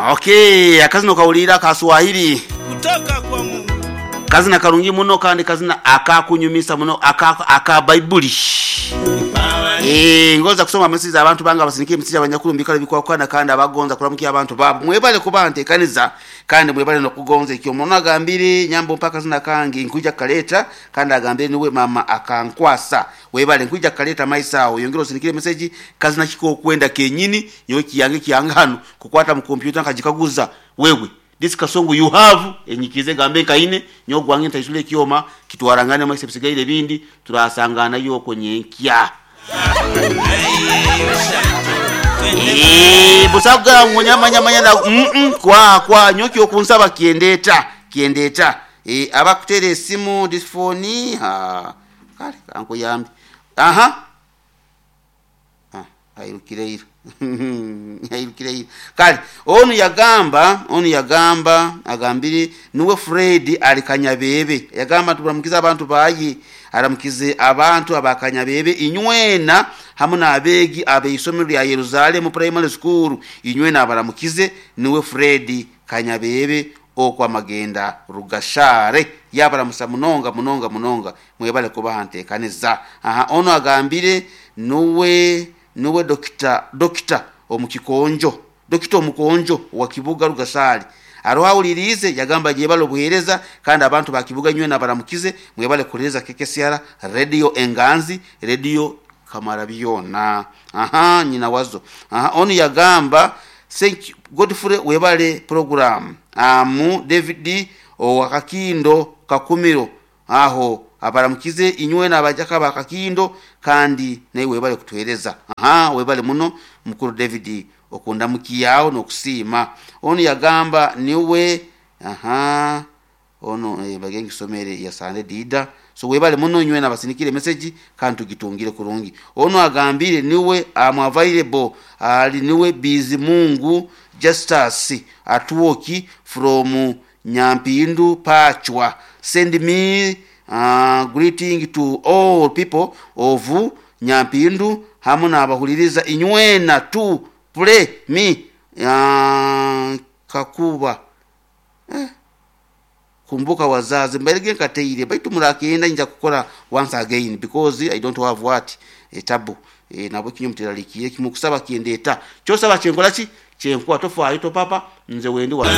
Okay, akazino kawulira ka Swahili. Kutoka kwa Mungu. Kazina kalungi muno kandi kazina akakunyumisa muno aka Bible. Ngoza kusoma message abantu banga basinike message abanyakulu mbikala bikwakwana kandi abagonza kulamukia abantu babo. Mwebale kubante kaniza kandi mwebale no kugonza ikyo muno agambire nyambo mpaka zina kangi nkuja kaleta kandi agambire niwe mama akankwasa. Webale nkuja kaleta maisao yongero sinikire message kazina kiko kwenda kenyini yoki yange kiyangano kukwata mu computer kajikaguza wewe. This kasongo you have enyikize gambe kaine nyogwange ntaisule kioma kitwarangane maise psigaire bindi turasangana yo kwenye nkya busaga nyama na kwa nyoki okunsaba kiendeta abakutere simu this phone kale kanko yambi ayirukire kale onu yagamba agambire nuwe Fred alikanyabebe yagamba tubaramukiza abantu bayi aramukize abantu abakanyabebe inywena hamuna abegi abeisomero ya Yerusalemu primary school inywena abaramukize nuwe Fred kanyabebe okwa magenda rugashare yabaramusa munonga mwebale kubahante kaneza ono agambire nuwe dokita omukikonjo dokita omukonjo wa Kibuga Rugasali arohawulirize yagamba jebalo buhereza kandi abantu bakibuga nywe nabaramukize mwebale kureza KKCR radio Enganzi radio Kamarabiona nyina wazo onu yagamba thank you Godfrey webale program David Wakakindo Kakumiro aho abaramukize inywe nabajaka bakakindo kandi nayi webale kutuhereza webale muno mukuru David okunda mukiyao nokusima onu yagamba niwe ono bagengi somere ya Sande Dida so webale muno nywe nabasinikire message kandi tugitungire kurungi onu agambire niwe available ali niwe busy Mungu Justice atuoki from Nyampindu Pachwa send me greeting to all people of Nyampindu hamuna abahuliriza inywena to play me kakuba kumbuka wazazi mbalege kateire baitu murakienda nja kukola once again because I don't have what tabu nabo kinyumtiralikiye kimukusaba kiendeta cyosaba cyengola ki cyenkwa tofa ito papa nze wendi wa